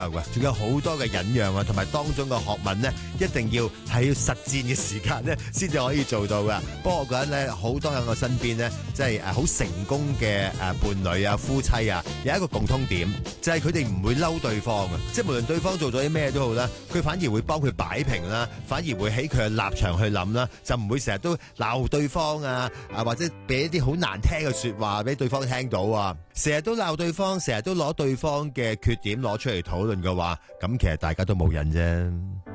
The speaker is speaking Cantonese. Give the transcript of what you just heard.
仲有好多嘅忍讓啊，同埋當中嘅學問呢，一定要喺實戰嘅時間呢先至可以做到噶。不過我覺得呢，好多喺我身邊呢，即係好成功嘅伴侶啊、夫妻啊，有一個共通點，就係佢哋唔會嬲對方啊。即係無論對方做咗啲咩都好啦，佢反而會幫佢擺平啦，反而會喺佢嘅立場去諗啦，就唔會成日都鬧對方啊，或者俾一啲好難聽嘅說話俾對方聽到啊。成日都鬧對方，成日都攞對方嘅缺點攞出嚟討論嘅話，咁其實大家都冇癮啫。